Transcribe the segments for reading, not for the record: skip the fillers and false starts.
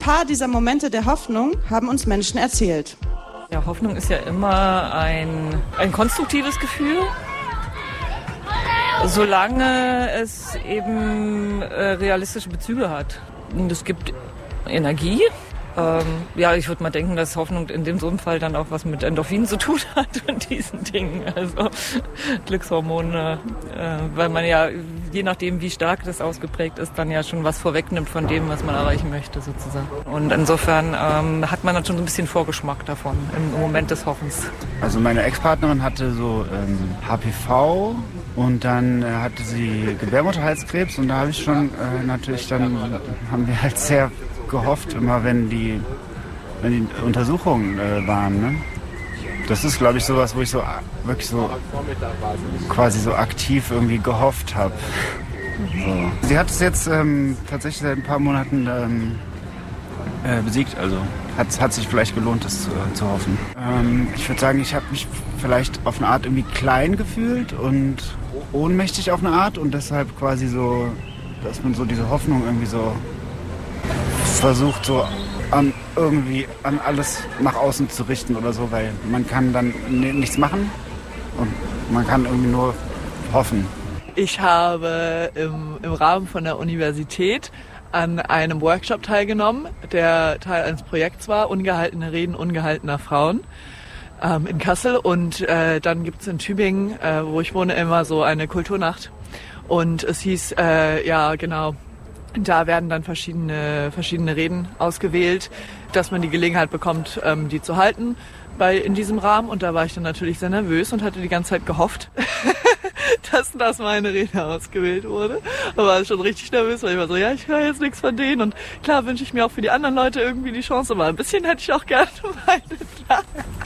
paar dieser Momente der Hoffnung haben uns Menschen erzählt. Ja, Hoffnung ist ja immer ein konstruktives Gefühl, solange es eben realistische Bezüge hat. Und es gibt Energie. Ja, ich würde mal denken, dass Hoffnung in dem so einem Fall dann auch was mit Endorphinen zu tun hat und diesen Dingen, also Glückshormone, weil man ja, je nachdem wie stark das ausgeprägt ist, dann ja schon was vorwegnimmt von dem, was man erreichen möchte sozusagen. Und insofern hat man dann schon so ein bisschen Vorgeschmack davon im Moment des Hoffens. Also meine Ex-Partnerin hatte so HPV und dann hatte sie Gebärmutterhalskrebs und da habe ich schon natürlich dann, haben wir halt sehr gehofft, immer wenn die Untersuchungen waren. Ne? Das ist, glaube ich, sowas, wo ich so wirklich so quasi so aktiv irgendwie gehofft habe. So. Sie hat es jetzt tatsächlich seit ein paar Monaten besiegt, also hat sich vielleicht gelohnt, das zu hoffen. Ich würde sagen, ich habe mich vielleicht auf eine Art irgendwie klein gefühlt und ohnmächtig auf eine Art und deshalb quasi so, dass man so diese Hoffnung irgendwie so versucht so irgendwie an alles nach außen zu richten oder so, weil man kann dann nichts machen und man kann irgendwie nur hoffen. Ich habe im Rahmen von der Universität an einem Workshop teilgenommen, der Teil eines Projekts war, ungehaltene Reden ungehaltener Frauen in Kassel und dann gibt's in Tübingen, wo ich wohne, immer so eine Kulturnacht und es hieß, ja genau, da werden dann verschiedene Reden ausgewählt, dass man die Gelegenheit bekommt, die zu halten in diesem Rahmen. Und da war ich dann natürlich sehr nervös und hatte die ganze Zeit gehofft, dass meine Rede ausgewählt wurde. Da war ich schon richtig nervös, weil ich war so, ja, ich höre jetzt nichts von denen. Und klar wünsche ich mir auch für die anderen Leute irgendwie die Chance, aber ein bisschen hätte ich auch gerne meine Frage.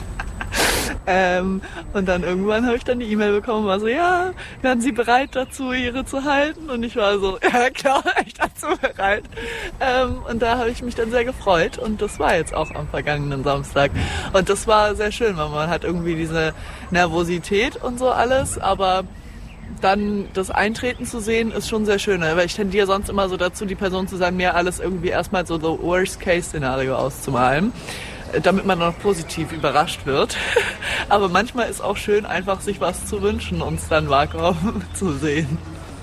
Und dann irgendwann habe ich dann die E-Mail bekommen und war so, ja, wären Sie bereit dazu, Ihre zu halten? Und ich war so, ja klar, ich dazu bereit. Und da habe ich mich dann sehr gefreut und das war jetzt auch am vergangenen Samstag. Und das war sehr schön, weil man hat irgendwie diese Nervosität und so alles, aber dann das Eintreten zu sehen, ist schon sehr schön. Weil ich tendiere sonst immer so dazu, die Person zu sagen, mir alles irgendwie erstmal so das Worst-Case-Szenario auszumalen, damit man noch positiv überrascht wird. Aber manchmal ist auch schön, einfach sich was zu wünschen und es dann wahrkommen zu sehen.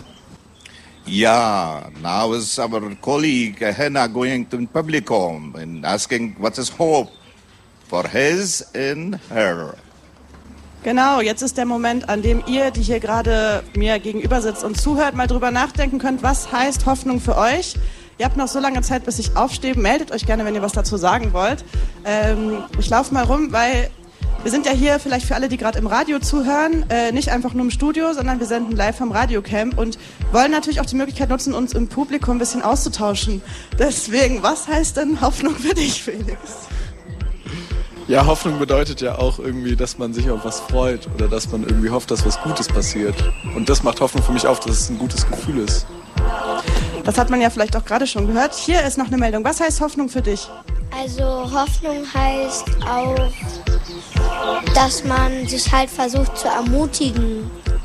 Yeah, now is our colleague Henna going to Publicom and asking what is hope for his and her. Genau, jetzt ist der Moment, an dem ihr, die hier gerade mir gegenüber sitzt und zuhört, mal drüber nachdenken könnt, was heißt Hoffnung für euch? Ihr habt noch so lange Zeit, bis ich aufstehe. Meldet euch gerne, wenn ihr was dazu sagen wollt. Ich laufe mal rum, weil wir sind ja hier, vielleicht für alle, die gerade im Radio zuhören, nicht einfach nur im Studio, sondern wir senden live vom Radiocamp und wollen natürlich auch die Möglichkeit nutzen, uns im Publikum ein bisschen auszutauschen. Deswegen, was heißt denn Hoffnung für dich, Felix? Ja, Hoffnung bedeutet ja auch irgendwie, dass man sich auf was freut oder dass man irgendwie hofft, dass was Gutes passiert. Und das macht Hoffnung für mich auf, dass es ein gutes Gefühl ist. Das hat man ja vielleicht auch gerade schon gehört. Hier ist noch eine Meldung. Was heißt Hoffnung für dich? Also Hoffnung heißt auch, dass man sich halt versucht zu ermutigen.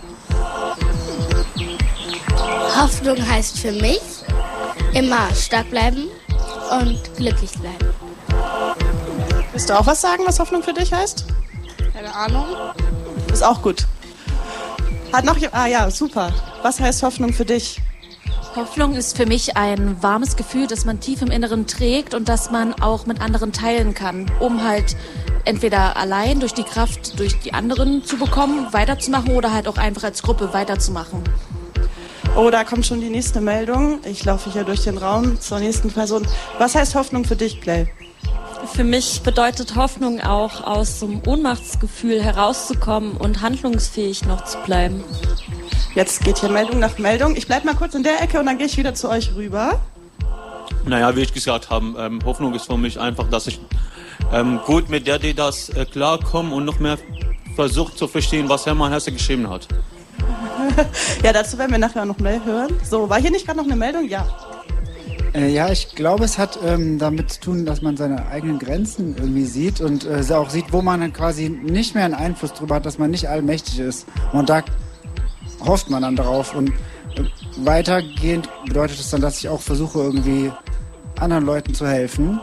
Hoffnung heißt für mich, immer stark bleiben und glücklich bleiben. Willst du auch was sagen, was Hoffnung für dich heißt? Keine Ahnung. Ist auch gut. Hat noch ja, super. Was heißt Hoffnung für dich? Hoffnung ist für mich ein warmes Gefühl, das man tief im Inneren trägt und das man auch mit anderen teilen kann, um halt entweder allein durch die Kraft, durch die anderen zu bekommen, weiterzumachen oder halt auch einfach als Gruppe weiterzumachen. Oh, da kommt schon die nächste Meldung. Ich laufe hier durch den Raum zur nächsten Person. Was heißt Hoffnung für dich, Clay? Für mich bedeutet Hoffnung auch, aus so einem Ohnmachtsgefühl herauszukommen und handlungsfähig noch zu bleiben. Jetzt geht hier Meldung nach Meldung. Ich bleibe mal kurz in der Ecke und dann gehe ich wieder zu euch rüber. Naja, wie ich gesagt habe, Hoffnung ist für mich einfach, dass ich gut mit der, die das klarkommen und noch mehr versucht zu verstehen, was Hermann Hesse geschrieben hat. Ja, dazu werden wir nachher noch mehr hören. So, war hier nicht gerade noch eine Meldung? Ja. Ja, ich glaube, es hat damit zu tun, dass man seine eigenen Grenzen irgendwie sieht und auch sieht, wo man dann quasi nicht mehr einen Einfluss drüber hat, dass man nicht allmächtig ist. Und da hofft man dann darauf. Und weitergehend bedeutet es dann, dass ich auch versuche, irgendwie anderen Leuten zu helfen.